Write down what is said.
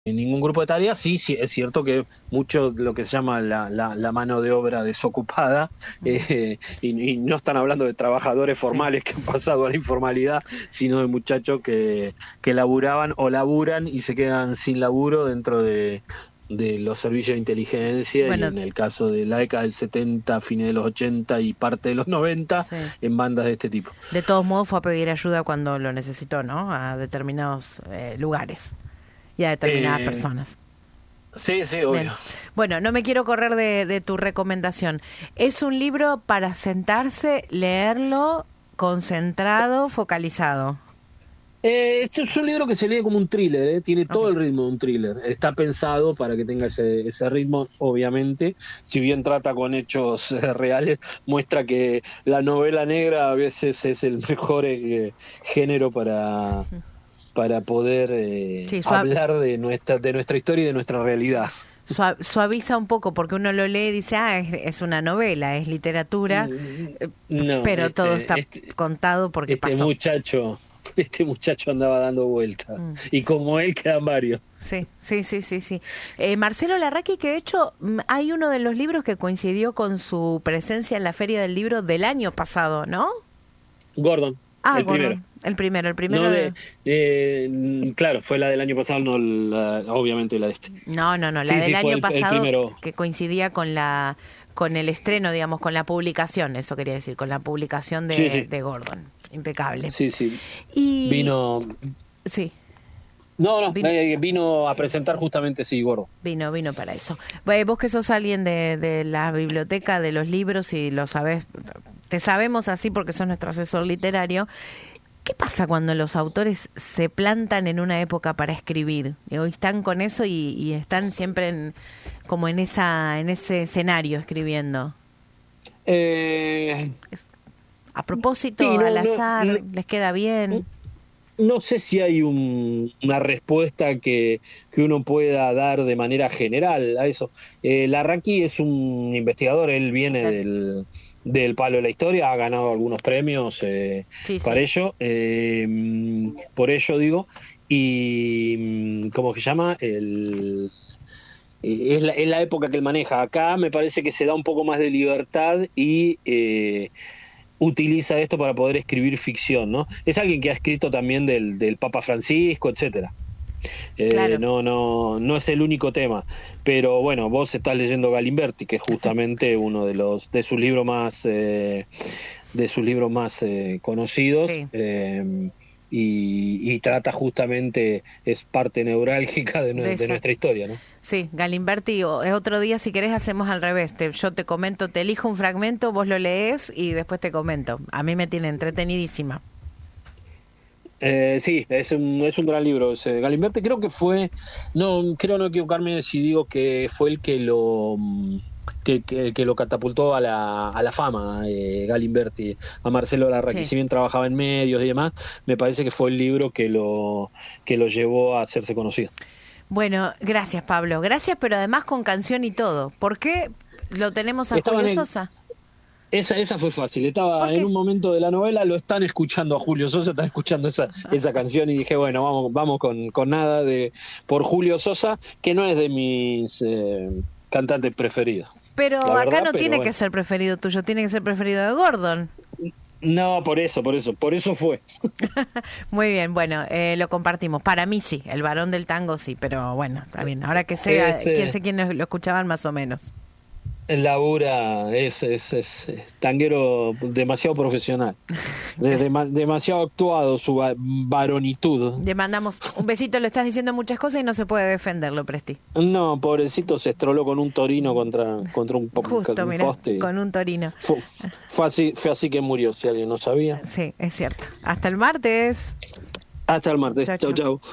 ningún grupo de tareas. Sí, sí, es cierto que mucho de lo que se llama la mano de obra desocupada, y no están hablando de trabajadores Sí. formales que han pasado a la informalidad, sino de muchachos que laburaban o laburan y se quedan sin laburo dentro de los servicios de inteligencia, y Bueno, en el caso de la década del 70, fines de los 80 y parte de los 90, sí. en bandas de este tipo. De todos modos fue a pedir ayuda cuando lo necesitó, ¿no? A determinados lugares y a determinadas Eh, personas. sí, sí, Bien. obvio. Bueno, no me quiero correr de tu recomendación. Es un libro para sentarse, leerlo, concentrado, focalizado. Es un libro que se lee como un thriller, tiene Ok. todo el ritmo de un thriller. Está pensado para que tenga ese ritmo, obviamente. Si bien trata con hechos reales, muestra que la novela negra a veces es el mejor género para poder Sí, hablar de nuestra historia y de nuestra realidad. suaviza un poco porque uno lo lee y dice, es una novela, es literatura, No, pero todo está contado porque este pasó. muchacho, este muchacho andaba dando vueltas. Mm. Y como él quedan varios. Sí, sí, sí, sí, sí. Marcelo Larraqui, que de hecho hay uno de los libros que coincidió con su presencia en la Feria del Libro del año pasado, ¿no? Gordon, el primero. Gordon, el primero No claro, fue la del año pasado, no obviamente la de este. No, la Sí, del sí, fue año el pasado primero. que coincidía con el estreno, digamos, con la publicación, eso quería decir, con la publicación Sí, sí, de Gordon. Impecable. sí, sí. Y Vino, sí, no, vino, vino a presentar justamente, sí, Gordo. vino para eso. Vos que sos alguien de la biblioteca, de los libros y lo sabés, te sabemos así porque sos nuestro asesor literario. ¿Qué pasa cuando los autores se plantan en una época para escribir? Hoy están con eso y están siempre como en ese escenario escribiendo. Eh, A propósito, sí, al azar, les queda bien. no sé si hay una respuesta que uno pueda dar de manera general a eso. Larraqui es un investigador, él viene Claro. del palo de la historia, ha ganado algunos premios Sí, para sí. ello, por ello digo, y ¿cómo se llama? Es la época que él maneja. Acá me parece que se da un poco más de libertad y utiliza esto para poder escribir ficción, ¿no? Es alguien que ha escrito también del Papa Francisco, etcétera. Claro. No es el único tema, pero bueno, vos estás leyendo Galimberti, que es justamente uno de sus libros más conocidos. Sí. Y trata justamente, es parte neurálgica de De esa. nuestra historia, ¿no? Sí, Galimberti, otro día si querés hacemos al revés. Yo te comento, te elijo un fragmento, vos lo lees y después te comento. A mí me tiene entretenidísima. Sí, es un gran libro ese. Galimberti creo que creo no equivocarme si digo que fue el que que lo catapultó a la fama, Galimberti, a Marcelo Larraqui. Sí. Si bien trabajaba en medios y demás, me parece que fue el libro que lo llevó a hacerse conocido. Bueno, gracias Pablo, gracias, pero además con canción y todo. ¿Por qué lo tenemos a Estaban Julio en- Sosa? Esa fue fácil. ¿Por Estaba en qué? un momento de la novela, lo están escuchando a Julio Sosa, están escuchando esa canción y dije, bueno, vamos con nada por Julio Sosa, que no es de mis cantantes preferidos. Pero La acá verdad, no pero tiene que bueno. ser preferido tuyo, tiene que ser preferido de Gordon. No, por eso fue. Muy bien, bueno, lo compartimos. Para mí sí, el varón del tango sí, pero bueno, está bien. Ahora que sé, quién sé quiénes lo escuchaban más o menos. El labura es tanguero demasiado profesional, demasiado actuado su varonitud. Le mandamos un besito, le estás diciendo muchas cosas y no se puede defenderlo, Presti. No, pobrecito, se estroló con un torino contra Justo, un mira, poste. con un torino. Fue así que murió, si alguien no sabía. Sí, es cierto. Hasta el martes. Hasta el martes. Chau, Chau, chau. chau.